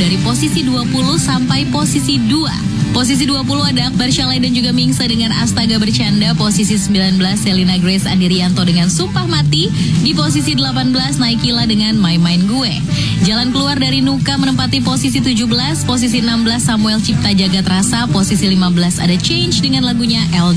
dari posisi 20 sampai posisi 2. Posisi 20 ada Akbar Syalay dan juga Mingsa dengan Astaga Bercanda. Posisi 19 Selina Grace Andirianto dengan Sumpah Mati. Di posisi 18 Naikila dengan My Mind Gue. Jalan Keluar dari Nuka menempati posisi 17. Posisi 16 Samuel Cipta Jagat Rasa. Posisi 15 ada Change dengan lagunya El